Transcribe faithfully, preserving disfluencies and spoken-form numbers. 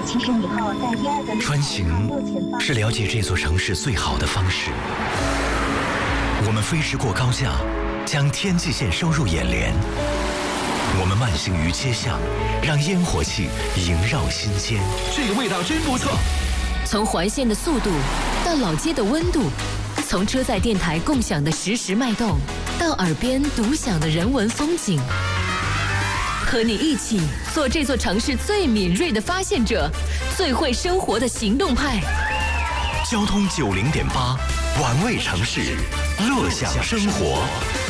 起身以后，在第二个穿行是了解这座城市最好的方式。我们飞驰过高架，将天际线收入眼帘。我们慢行于街巷，让烟火气萦绕心间。 这个味道真不错。 从环线的速度到老街的温度，从车载电台共享的实时脉动，到耳边独享的人文风景。和你一起做这座城市最敏锐的发现者，最会生活的行动派。 交通九零点八，玩味城市，乐享生活。